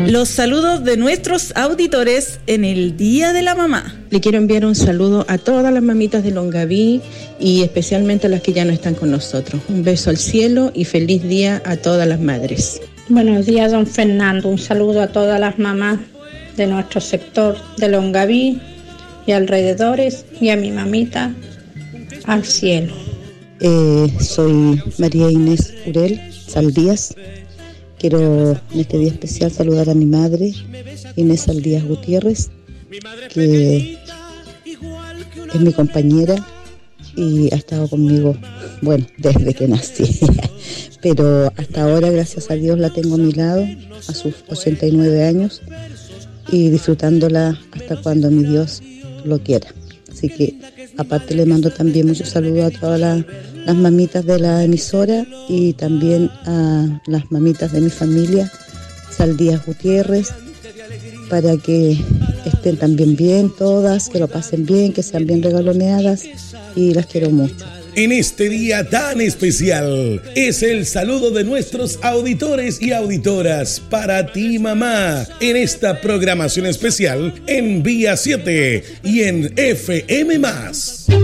Los saludos de nuestros auditores en el Día de la Mamá. Le quiero enviar un saludo a todas las mamitas de Longaví y especialmente a las que ya no están con nosotros. Un beso al cielo y feliz día a todas las madres. Buenos días, don Fernando. Un saludo a todas las mamás de nuestro sector de Longaví y alrededores y a mi mamita al cielo. Soy María Inés Urel Saldías. Quiero en este día especial saludar a mi madre, Inés Saldías Gutiérrez, que es mi compañera y ha estado conmigo, bueno, desde que nací. Pero hasta ahora, gracias a Dios, la tengo a mi lado, a sus 89 años, y disfrutándola hasta cuando mi Dios lo quiera. Así que, aparte, le mando también muchos saludos a todas las mamitas de la emisora y también a las mamitas de mi familia, Saldías Gutiérrez, para que estén también bien todas, que lo pasen bien, que sean bien regaloneadas, y las quiero mucho. En este día tan especial es el saludo de nuestros auditores y auditoras para ti, mamá, en esta programación especial en Vía 7 y en FM+.